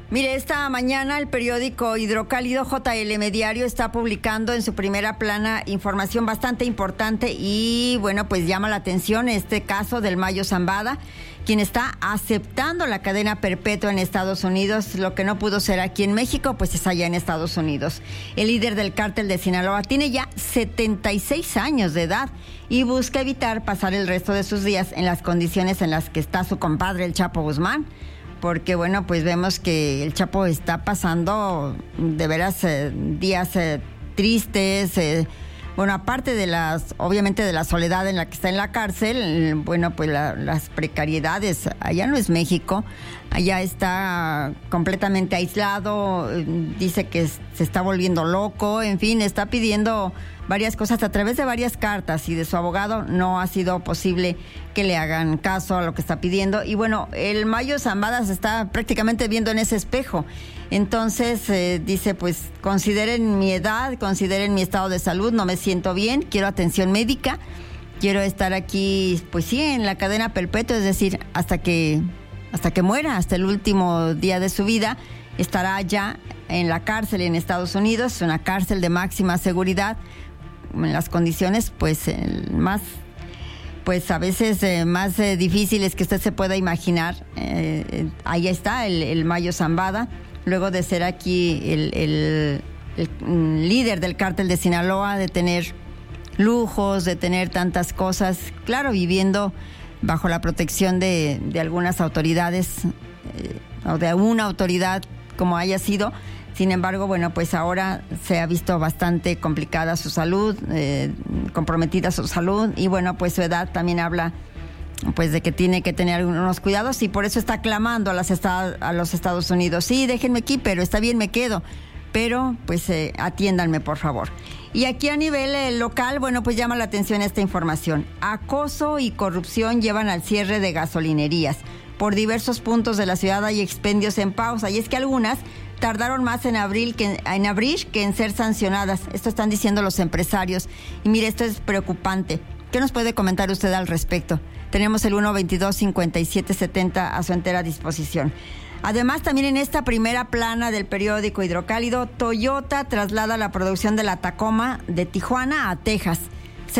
Mire, esta mañana el periódico Hidrocálido JLM Diario está publicando en su primera plana información bastante importante y, bueno, pues llama la atención este caso del Mayo Zambada, quien está aceptando la cadena perpetua en Estados Unidos. Lo que no pudo ser aquí en México, pues es allá en Estados Unidos. El líder del cártel de Sinaloa tiene ya 76 años de edad y busca evitar pasar el resto de sus días en las condiciones en las que está su compadre, el Chapo Guzmán. Porque, bueno, pues vemos que el Chapo está pasando de veras días tristes. Bueno, aparte de obviamente de la soledad en la que está en la cárcel, bueno, pues las precariedades. Allá no es México, allá está completamente aislado, dice que se está volviendo loco, en fin, está pidiendo varias cosas a través de varias cartas y de su abogado no ha sido posible que le hagan caso a lo que está pidiendo. Y bueno, el Mayo Zambada se está prácticamente viendo en ese espejo. Entonces dice, pues consideren mi edad, consideren mi estado de salud, no me siento bien, quiero atención médica, quiero estar aquí, pues sí, en la cadena perpetua, es decir, hasta que muera, hasta el último día de su vida, estará allá en la cárcel en Estados Unidos, una cárcel de máxima seguridad, en las condiciones pues más, pues a veces más difíciles que usted se pueda imaginar. Ahí está el Mayo Zambada, luego de ser aquí el líder del cártel de Sinaloa, de tener lujos, de tener tantas cosas, claro, viviendo bajo la protección de algunas autoridades o de una autoridad como haya sido. Sin embargo, bueno, pues ahora se ha visto bastante complicada su salud, comprometida su salud, y bueno, pues su edad también habla pues de que tiene que tener unos cuidados, y por eso está clamando a los Estados Unidos: sí, déjenme aquí, pero está bien, me quedo, pero pues atiéndanme, por favor. Y aquí a nivel local, bueno, pues llama la atención esta información. Acoso y corrupción llevan al cierre de gasolinerías. Por diversos puntos de la ciudad hay expendios en pausa, y es que algunas tardaron más en abrir que en ser sancionadas. Esto están diciendo los empresarios. Y mire, esto es preocupante. ¿Qué nos puede comentar usted al respecto? Tenemos el 122-5770 a su entera disposición. Además, también en esta primera plana del periódico Hidrocálido, Toyota traslada la producción de la Tacoma de Tijuana a Texas.